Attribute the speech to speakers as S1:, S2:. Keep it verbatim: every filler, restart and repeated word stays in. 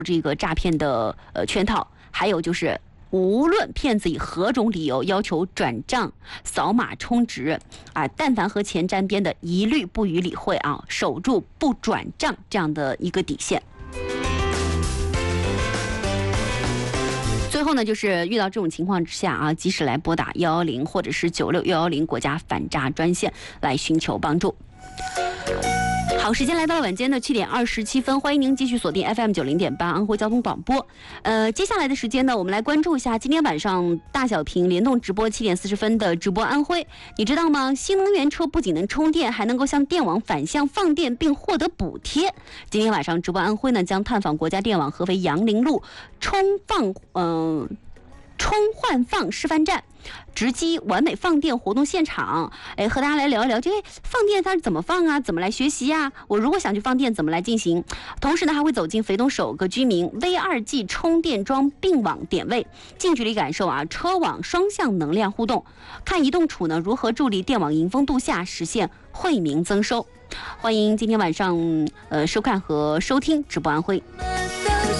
S1: 这个诈骗的呃圈套，还有就是。无论骗子以何种理由要求转账、扫码充值，啊，但凡和钱沾边的，一律不予理会啊，守住不转账这样的一个底线。最后呢，就是遇到这种情况之下啊，及时来拨打幺幺零或者是九六幺幺零国家反诈专线来寻求帮助。好，时间来到了晚间的七点二十七分，欢迎您继续锁定 F M 九零点八安徽交通广播。呃，接下来的时间呢，我们来关注一下今天晚上大小屏联动直播七点四十分的直播安徽。你知道吗？新能源车不仅能充电，还能够向电网反向放电，并获得补贴。今天晚上直播安徽呢，将探访国家电网合肥杨凌路充放嗯、呃、充换放示范站。直击完美放电活动现场，哎，和大家来聊一聊，这放电它是怎么放啊？怎么来学习呀、啊？我如果想去放电，怎么来进行？同时呢，还会走进肥东首个居民 V 二 G 充电桩并网点位，近距离感受啊车网双向能量互动，看移动处呢如何助力电网迎峰度夏，实现惠民增收。欢迎今天晚上呃收看和收听直播安徽。